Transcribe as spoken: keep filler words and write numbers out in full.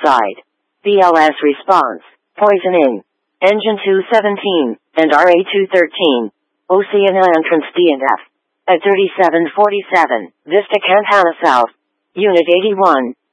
side. B L S response, poisoning. Engine two seventeen, and R A two thirteen. Oceana entrance D and F. At thirty-seven forty-seven, Vista Campana South. Unit eighty-one,